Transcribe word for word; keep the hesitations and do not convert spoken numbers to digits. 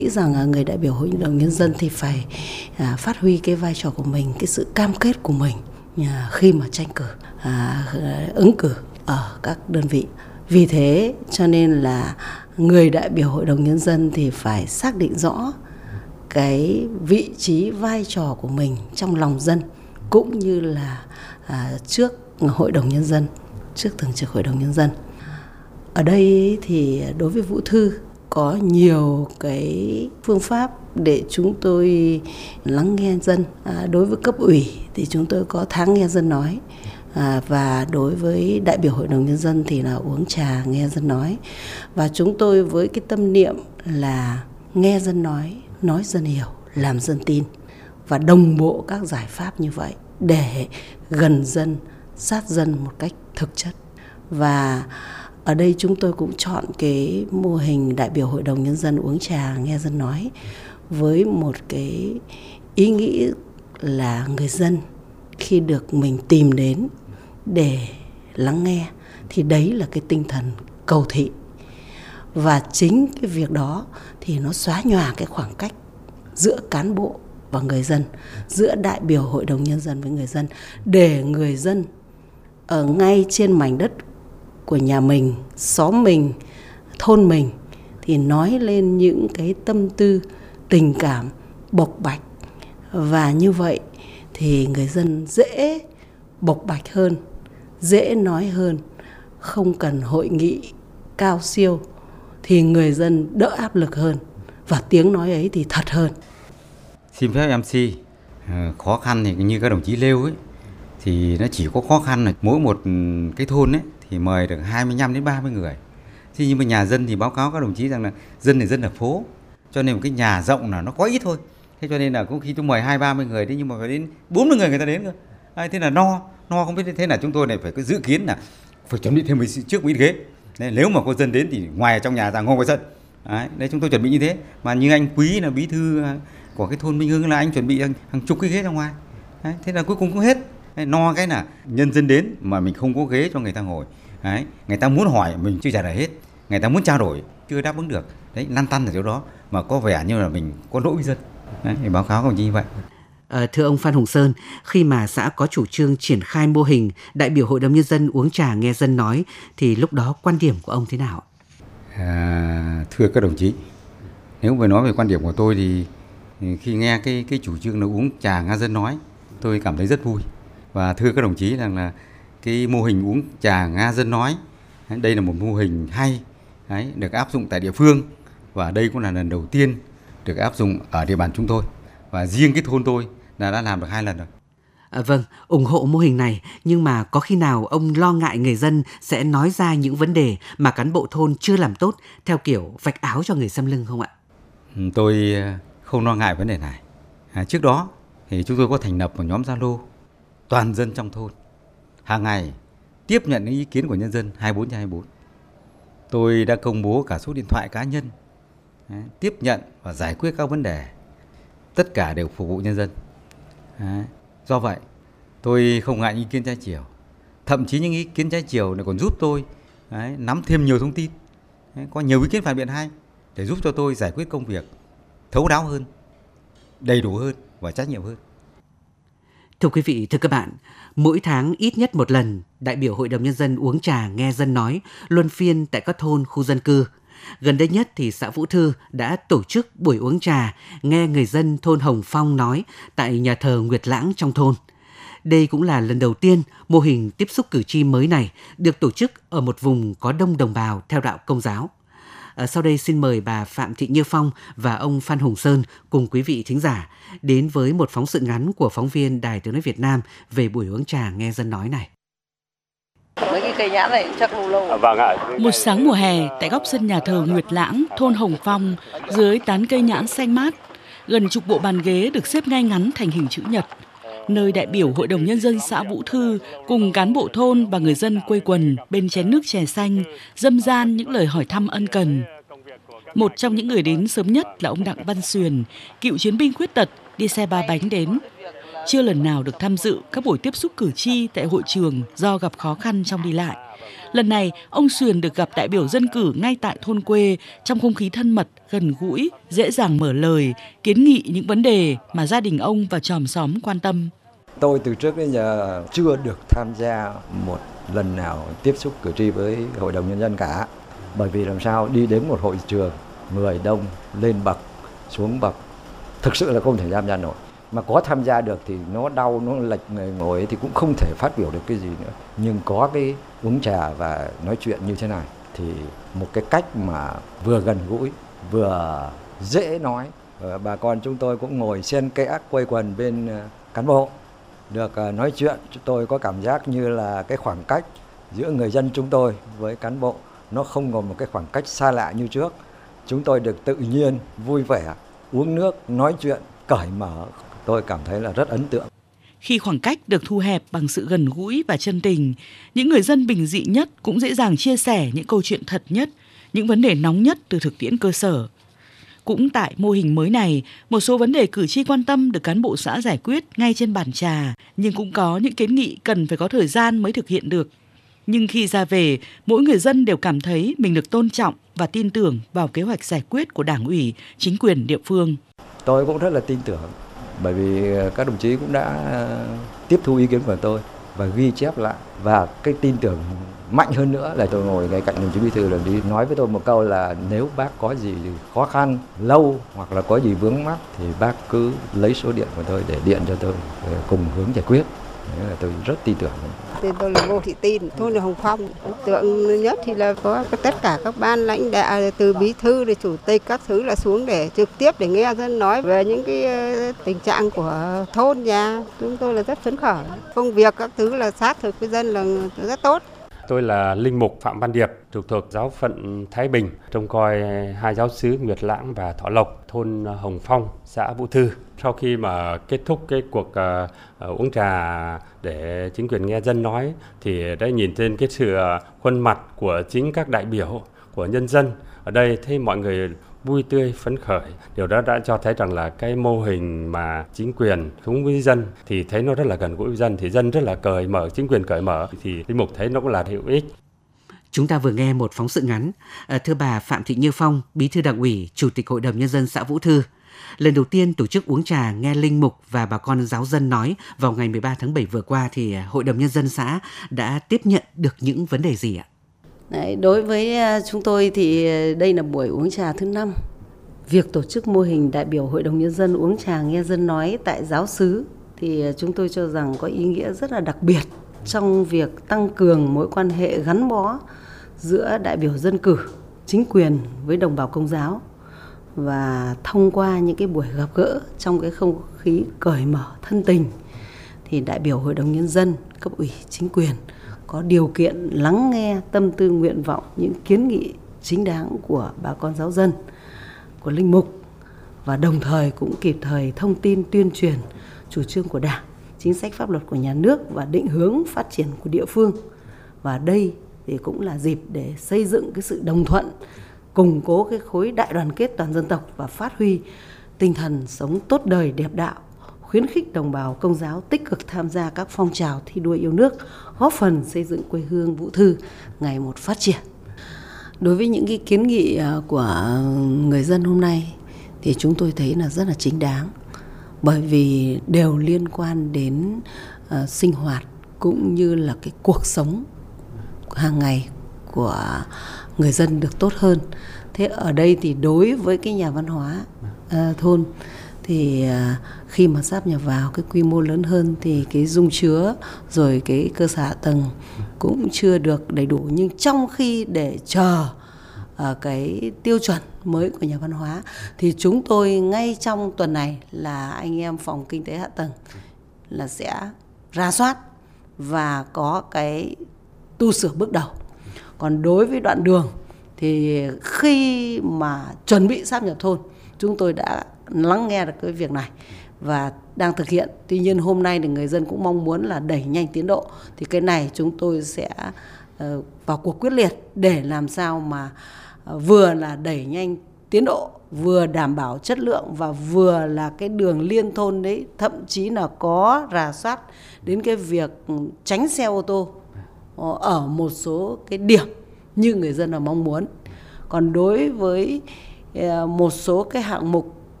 Nghĩ rằng à, người đại biểu Hội đồng Nhân dân thì phải à, phát huy cái vai trò của mình, cái sự cam kết của mình à, khi mà tranh cử, à, ứng cử ở các đơn vị. Vì thế cho nên là người đại biểu Hội đồng Nhân dân thì phải xác định rõ cái vị trí vai trò của mình trong lòng dân, cũng như là à, trước Hội đồng Nhân dân, trước Thường trực Hội đồng Nhân dân. Ở đây thì đối với Vũ Thư có nhiều cái phương pháp để chúng tôi lắng nghe dân. À, đối với cấp ủy thì chúng tôi có tháng nghe dân nói. À, và đối với đại biểu Hội đồng Nhân dân thì là uống trà nghe dân nói. Và chúng tôi với cái tâm niệm là nghe dân nói, nói dân hiểu, làm dân tin, và đồng bộ các giải pháp như vậy để gần dân, sát dân một cách thực chất. Và ở đây chúng tôi cũng chọn cái mô hình đại biểu Hội đồng Nhân dân uống trà nghe dân nói với một cái ý nghĩ là người dân khi được mình tìm đến để lắng nghe thì đấy là cái tinh thần cầu thị. Và chính cái việc đó thì nó xóa nhòa cái khoảng cách giữa cán bộ và người dân, giữa đại biểu Hội đồng Nhân dân với người dân, để người dân ở ngay trên mảnh đất của nhà mình, xóm mình, thôn mình thì nói lên những cái tâm tư, tình cảm bộc bạch. Và như vậy thì người dân dễ bộc bạch hơn, dễ nói hơn, không cần hội nghị cao siêu thì người dân đỡ áp lực hơn, và tiếng nói ấy thì thật hơn. Xin phép em xê, khó khăn thì như các đồng chí nêu ấy, thì nó chỉ có khó khăn là mỗi một cái thôn ấy thì mời được hai mươi lăm đến ba mươi người. Thế nhưng mà nhà dân thì báo cáo các đồng chí rằng là dân này dân ở phố, cho nên một cái nhà rộng là nó có ít thôi. Thế cho nên là có khi tôi mời hai ba mươi người đấy, nhưng mà phải đến bốn mươi người người ta đến cơ. À, thế là no, no không biết, thế là chúng tôi này phải có dự kiến là phải chuẩn bị thêm một trước một ít ghế. Đấy, nếu mà có dân đến thì ngoài trong nhà ra ngồi ngoài sân. Đấy, đấy chúng tôi chuẩn bị như thế. Mà như anh Quý là bí thư của cái thôn Minh Hưng là anh chuẩn bị hàng, hàng chục cái ghế ra ngoài. Đấy, thế là cuối cùng cũng hết. Đấy, no cái là nhân dân đến mà mình không có ghế cho người ta ngồi. Đấy, người ta muốn hỏi mình chưa trả lời hết, người ta muốn trao đổi chưa đáp ứng được. Đấy, lăn tăn ở chỗ đó mà có vẻ như là mình có lỗi với dân. Đấy, thì báo cáo công chí như vậy. À, thưa ông Phan Hùng Sơn, khi mà xã có chủ trương triển khai mô hình đại biểu Hội đồng Nhân dân uống trà nghe dân nói thì lúc đó quan điểm của ông thế nào? À, thưa các đồng chí, nếu mà nói về quan điểm của tôi thì khi nghe cái cái chủ trương là uống trà nghe dân nói, tôi cảm thấy rất vui. Và thưa các đồng chí rằng là cái mô hình uống trà nghe dân nói, đây là một mô hình hay, đấy, được áp dụng tại địa phương, và đây cũng là lần đầu tiên được áp dụng ở địa bàn chúng tôi. Và riêng cái thôn tôi là đã làm được hai lần rồi. À, vâng, ủng hộ mô hình này, nhưng mà có khi nào ông lo ngại người dân sẽ nói ra những vấn đề mà cán bộ thôn chưa làm tốt theo kiểu vạch áo cho người xăm lưng không ạ? Tôi không lo ngại vấn đề này. À, trước đó thì chúng tôi có thành lập một nhóm Zalo toàn dân trong thôn, hàng ngày tiếp nhận những ý kiến của nhân dân hai mươi bốn trên hai mươi bốn. Tôi đã công bố cả số điện thoại cá nhân, đấy, tiếp nhận và giải quyết các vấn đề, tất cả đều phục vụ nhân dân. Đấy. Do vậy tôi không ngại ý kiến trái chiều, thậm chí những ý kiến trái chiều này còn giúp tôi đấy, nắm thêm nhiều thông tin, đấy, có nhiều ý kiến phản biện hay để giúp cho tôi giải quyết công việc thấu đáo hơn, đầy đủ hơn và trách nhiệm hơn. Thưa quý vị, thưa các bạn, mỗi tháng ít nhất một lần, đại biểu Hội đồng Nhân dân uống trà nghe dân nói, luân phiên tại các thôn, khu dân cư. Gần đây nhất thì xã Vũ Thư đã tổ chức buổi uống trà nghe người dân thôn Hồng Phong nói tại nhà thờ Nguyệt Lãng trong thôn. Đây cũng là lần đầu tiên mô hình tiếp xúc cử tri mới này được tổ chức ở một vùng có đông đồng bào theo đạo Công giáo. À, sau đây xin mời bà Phạm Thị Như Phong và ông Phan Hùng Sơn cùng quý vị thính giả đến với một phóng sự ngắn của phóng viên Đài Tiếng nói Việt Nam về buổi uống trà nghe dân nói này. Mấy cái cây nhãn này chắc lâu lâu. À, vâng ạ. Một sáng mùa hè tại góc sân nhà thờ Nguyệt Lãng, thôn Hồng Phong, dưới tán cây nhãn xanh mát, gần chục bộ bàn ghế được xếp ngay ngắn thành hình chữ nhật, nơi đại biểu Hội đồng Nhân dân xã Vũ Thư cùng cán bộ thôn và người dân quây quần bên chén nước chè xanh, dâm gian những lời hỏi thăm ân cần. Một trong những người đến sớm nhất là ông Đặng Văn Xuyền, cựu chiến binh khuyết tật, đi xe ba bánh đến. Chưa lần nào được tham dự các buổi tiếp xúc cử tri tại hội trường do gặp khó khăn trong đi lại, Lần này, ông Xuyền được gặp đại biểu dân cử ngay tại thôn quê trong không khí thân mật, gần gũi, dễ dàng mở lời, kiến nghị những vấn đề mà gia đình ông và chòm xóm quan tâm. Tôi từ trước đến giờ chưa được tham gia một lần nào tiếp xúc cử tri với Hội đồng Nhân dân cả. Bởi vì làm sao đi đến một hội trường, người đông, lên bậc, xuống bậc, thực sự là không thể tham gia nổi. Mà có tham gia được thì nó đau, nó lệch người ngồi thì cũng không thể phát biểu được cái gì nữa. Nhưng có cái uống trà và nói chuyện như thế này thì một cái cách mà vừa gần gũi, vừa dễ nói. Bà con chúng tôi cũng ngồi xen kẽ quây quần bên cán bộ. Được nói chuyện, chúng tôi có cảm giác như là cái khoảng cách giữa người dân chúng tôi với cán bộ nó không còn một cái khoảng cách xa lạ như trước. Chúng tôi được tự nhiên, vui vẻ, uống nước, nói chuyện, cởi mở. Tôi cảm thấy là rất ấn tượng. Khi khoảng cách được thu hẹp bằng sự gần gũi và chân tình, những người dân bình dị nhất cũng dễ dàng chia sẻ những câu chuyện thật nhất, những vấn đề nóng nhất từ thực tiễn cơ sở. Cũng tại mô hình mới này, một số vấn đề cử tri quan tâm được cán bộ xã giải quyết ngay trên bàn trà, nhưng cũng có những kiến nghị cần phải có thời gian mới thực hiện được. Nhưng khi ra về, mỗi người dân đều cảm thấy mình được tôn trọng và tin tưởng vào kế hoạch giải quyết của Đảng ủy, chính quyền địa phương. Tôi cũng rất là tin tưởng, bởi vì các đồng chí cũng đã tiếp thu ý kiến của tôi và ghi chép lại. Và cái tin tưởng mạnh hơn nữa là tôi ngồi ngay cạnh đồng chí bí thư, đồng chí nói với tôi một câu là nếu bác có gì khó khăn, lâu hoặc là có gì vướng mắc thì bác cứ lấy số điện của tôi để điện cho tôi cùng hướng giải quyết. Thế là tôi rất tin tưởng. Tên tôi là Ngô Thị Tin, thôn Hồng Phong. Ấn tượng nhất thì là có tất cả các ban lãnh đạo từ bí thư đến chủ tịch các thứ là xuống để trực tiếp để nghe dân nói về những cái tình trạng của thôn nhà. Chúng tôi là rất phấn khởi. Công việc các thứ là sát thực với dân là rất tốt. Tôi là linh mục Phạm Văn Điệp, trực thuộc giáo phận Thái Bình, trông coi hai giáo xứ Nguyệt Lãng và Thọ Lộc, thôn Hồng Phong, xã Vũ Thư. Sau khi mà kết thúc cái cuộc uh, uống trà để chính quyền nghe dân nói, thì đã nhìn trên cái sự khuôn mặt của chính các đại biểu, của nhân dân ở đây, thấy mọi người vui tươi, phấn khởi. Điều đó đã cho thấy rằng là cái mô hình mà chính quyền xuống với dân thì thấy nó rất là gần gũi với dân, thì dân rất là cởi mở, chính quyền cởi mở thì linh mục thấy nó cũng là hữu ích. Chúng ta vừa nghe một phóng sự ngắn. À, thưa bà Phạm Thị Như Phong, Bí thư Đảng ủy, Chủ tịch Hội đồng Nhân dân xã Vũ Thư. Lần đầu tiên tổ chức uống trà nghe linh mục và bà con giáo dân nói vào ngày mười ba tháng bảy vừa qua thì Hội đồng Nhân dân xã đã tiếp nhận được những vấn đề gì ạ? Đấy, đối với chúng tôi thì đây là buổi uống trà thứ năm. Việc tổ chức mô hình đại biểu Hội đồng Nhân dân uống trà nghe dân nói tại giáo xứ thì chúng tôi cho rằng có ý nghĩa rất là đặc biệt trong việc tăng cường mối quan hệ gắn bó giữa đại biểu dân cử, chính quyền với đồng bào Công giáo. Và thông qua những cái buổi gặp gỡ trong cái không khí cởi mở thân tình thì đại biểu Hội đồng Nhân dân, cấp ủy, chính quyền có điều kiện lắng nghe tâm tư nguyện vọng, những kiến nghị chính đáng của bà con giáo dân, của linh mục, và đồng thời cũng kịp thời thông tin tuyên truyền chủ trương của Đảng, chính sách pháp luật của nhà nước và định hướng phát triển của địa phương. Và đây thì cũng là dịp để xây dựng cái sự đồng thuận, củng cố cái khối đại đoàn kết toàn dân tộc và phát huy tinh thần sống tốt đời đẹp đạo, khuyến khích đồng bào Công giáo tích cực tham gia các phong trào thi đua yêu nước, góp phần xây dựng quê hương Vũ Thư ngày một phát triển. Đối với những cái kiến nghị của người dân hôm nay thì chúng tôi thấy là rất là chính đáng, bởi vì đều liên quan đến uh, sinh hoạt cũng như là cái cuộc sống hàng ngày của người dân được tốt hơn. Thế ở đây thì đối với cái nhà văn hóa uh, thôn thì uh, khi mà sáp nhập vào cái quy mô lớn hơn thì cái dung chứa rồi cái cơ sở hạ tầng cũng chưa được đầy đủ, nhưng trong khi để chờ uh, cái tiêu chuẩn mới của nhà văn hóa thì chúng tôi ngay trong tuần này là anh em phòng kinh tế hạ tầng là sẽ rà soát và có cái tu sửa bước đầu. Còn đối với đoạn đường thì khi mà chuẩn bị sáp nhập thôn, chúng tôi đã lắng nghe được cái việc này và đang thực hiện. Tuy nhiên hôm nay thì người dân cũng mong muốn là đẩy nhanh tiến độ, thì cái này chúng tôi sẽ uh, vào cuộc quyết liệt để làm sao mà uh, vừa là đẩy nhanh tiến độ, vừa đảm bảo chất lượng và vừa là cái đường liên thôn đấy, thậm chí là có rà soát đến cái việc tránh xe ô tô ở một số cái điểm như người dân là mong muốn. Còn đối với một số cái hạng mục